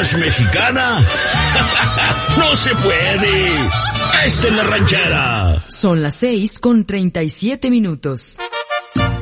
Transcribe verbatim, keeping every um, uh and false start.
más mexicana? ¡No se puede! ¡Esta es la ranchera! Son las seis con treinta y siete minutos.